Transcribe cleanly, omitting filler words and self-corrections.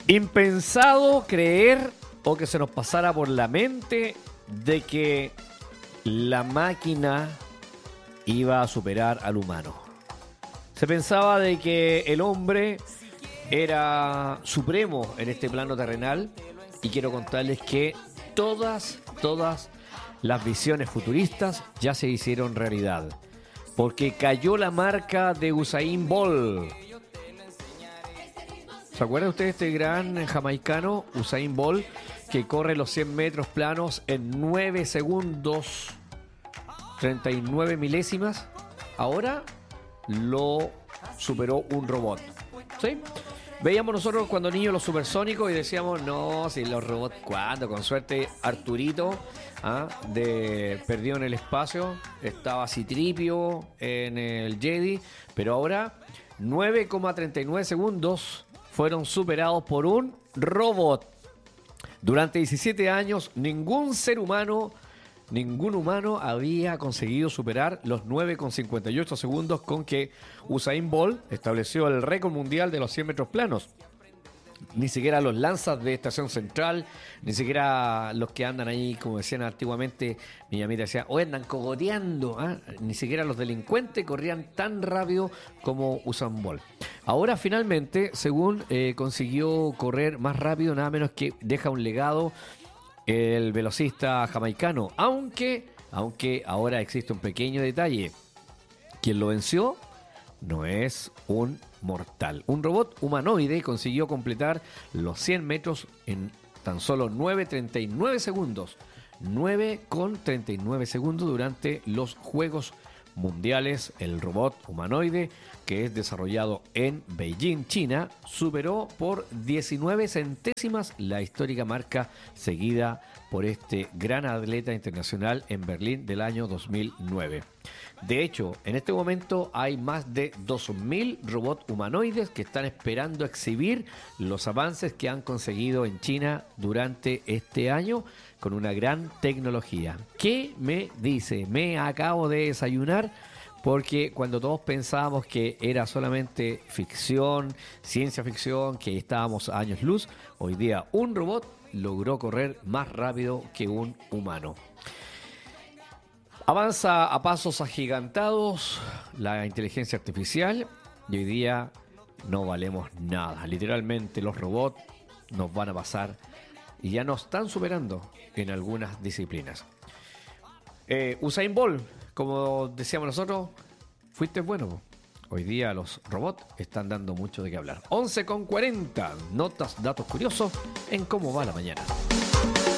Impensado creer o que se nos pasara por la mente de que la máquina iba a superar al humano. Se pensaba de que el hombre era supremo en este plano terrenal y quiero contarles que todas las visiones futuristas ya se hicieron realidad. Porque cayó la marca de Usain Bolt. ¿Se acuerdan ustedes de este gran jamaicano, Usain Bolt, que corre los 100 metros planos en 9 segundos, 39 milésimas? Ahora lo superó un robot. ¿Sí? Veíamos nosotros cuando niños los supersónicos y decíamos, no, si los robots, ¿cuándo? Con suerte Arturito, perdido en el espacio, estaba Citripio en el Jedi, pero ahora 9,39 segundos fueron superados por un robot. Durante 17 años, ningún humano había conseguido superar los 9,58 segundos con que Usain Bolt estableció el récord mundial de los 100 metros planos. Ni siquiera los lanzas de Estación Central, ni siquiera los que andan ahí, como decían antiguamente, mi mamita decía, o andan cogoteando, ni siquiera los delincuentes corrían tan rápido como Usain Bolt. Ahora finalmente, según consiguió correr más rápido, nada menos que deja un legado el velocista jamaicano, aunque ahora existe un pequeño detalle. Quien lo venció no es un mortal. Un robot humanoide consiguió completar los 100 metros en tan solo 9,39 segundos. 9,39 segundos durante los Juegos Mundiales. El robot humanoide, que es desarrollado en Beijing, China, superó por 19 centésimas la histórica marca seguida por este gran atleta internacional en Berlín del año 2009. De hecho, en este momento hay más de 2.000 robots humanoides que están esperando exhibir los avances que han conseguido en China durante este año con una gran tecnología. ¿Qué me dice? Me acabo de desayunar porque cuando todos pensábamos que era solamente ficción, ciencia ficción, que estábamos a años luz, hoy día un robot logró correr más rápido que un humano. Avanza a pasos agigantados la inteligencia artificial y hoy día no valemos nada. Literalmente los robots nos van a pasar y ya nos están superando en algunas disciplinas. Usain Bolt, como decíamos nosotros, fuiste bueno. Hoy día los robots están dando mucho de qué hablar. 11,40. Notas, datos curiosos en cómo va la mañana.